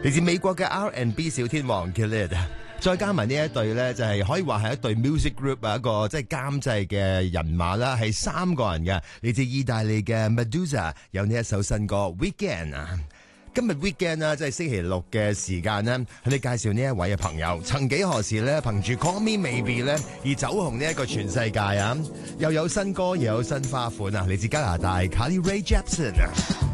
嚟自美國嘅 R&B 小天王 Khalid， 再加埋呢一隊呢，就係可以話係一隊 music group 啊，一個即係監製嘅人馬啦，係3個人嘅，嚟自意大利嘅 Medusa 有呢一首新歌 Weekend 啊。今日 Weekend 啦，即係星期六嘅時間呢，向你介紹呢一位嘅朋友，曾幾何時呢，憑住 Call Me Maybe 呢而走紅呢一個全世界啊，又有新歌又有新花款啊，嚟自加拿大 Carly Rae Jepsen 啊。